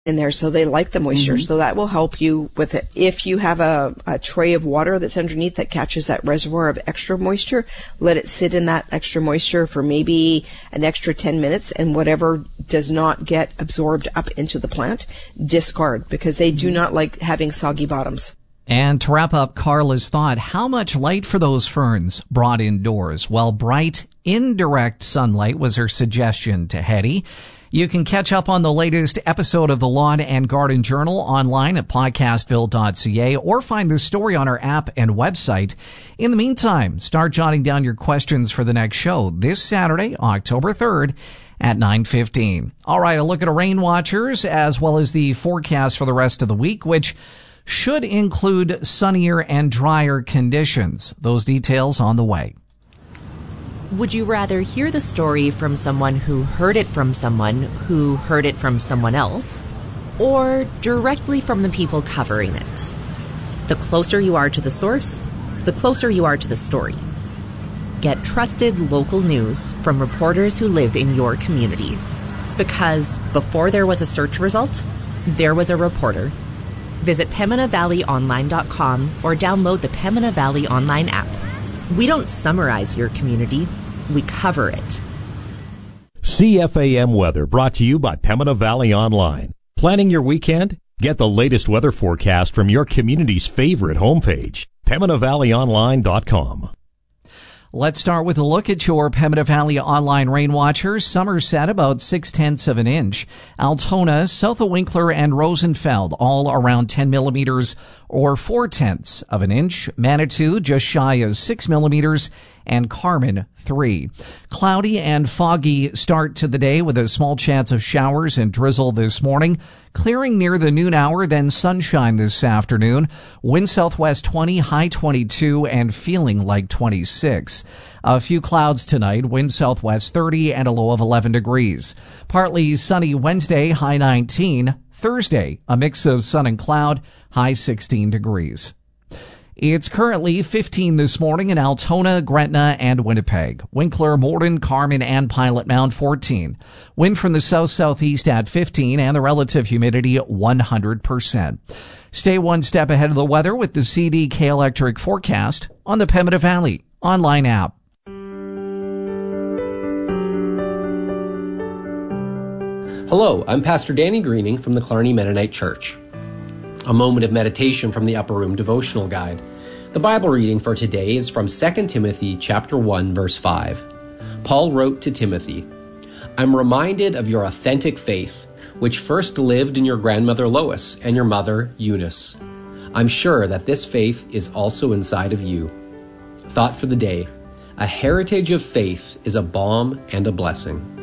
in there, so they like the moisture. So that will help you with it. If you have a tray of water that's underneath that catches that reservoir of extra moisture, let it sit in that extra moisture for maybe an extra 10 minutes, and whatever does not get absorbed up into the plant, discard, because they do not like having soggy bottoms. And to wrap up Carla's thought, how much light for those ferns brought indoors? Well, bright, indirect sunlight was her suggestion to Hetty. You can catch up on the latest episode of the Lawn and Garden Journal online at podcastville.ca or find the story on our app and website. In the meantime, start jotting down your questions for the next show this Saturday, October 3rd at 9:15. All right, a look at our rain watchers as well as the forecast for the rest of the week, which should include sunnier and drier conditions. Those details on the way. Would you rather hear the story from someone who heard it from someone who heard it from someone else, or directly from the people covering it? The closer you are to the source, the closer you are to the story. Get trusted local news from reporters who live in your community. Because before there was a search result, there was a reporter. Visit PembinaValleyOnline.com or download the Pembina Valley Online app. We don't summarize your community, we cover it. CFAM weather brought to you by Pembina Valley Online. Planning your weekend? Get the latest weather forecast from your community's favorite homepage, PembinaValleyOnline.com. Let's start with a look at your Pembina Valley Online rain watchers. Somerset about 0.6 of an inch. Altona, south of Winkler and Rosenfeld, all around 10 millimeters or 0.4 of an inch. Manitou, just shy of 6 millimeters. And Carmen, 3. Cloudy and foggy start to the day with a small chance of showers and drizzle this morning. Clearing near the noon hour, then sunshine this afternoon. Wind southwest 20, high 22, and feeling like 26. A few clouds tonight, wind southwest 30 and a low of 11 degrees. Partly sunny Wednesday, high 19. Thursday, a mix of sun and cloud, high 16 degrees. It's currently 15 this morning in Altona, Gretna, and Winnipeg. Winkler, Morden, Carmen, and Pilot Mound 14. Wind from the south-southeast at 15 and the relative humidity 100%. Stay one step ahead of the weather with the CDK Electric forecast on the Pembina Valley online app. Hello, I'm Pastor Danny Greening from the Clarny Mennonite Church. A moment of meditation from the Upper Room Devotional Guide. The Bible reading for today is from 2 Timothy chapter 1, verse 5. Paul wrote to Timothy, I'm reminded of your authentic faith, which first lived in your grandmother Lois and your mother Eunice. I'm sure that this faith is also inside of you. Thought for the day. A heritage of faith is a balm and a blessing.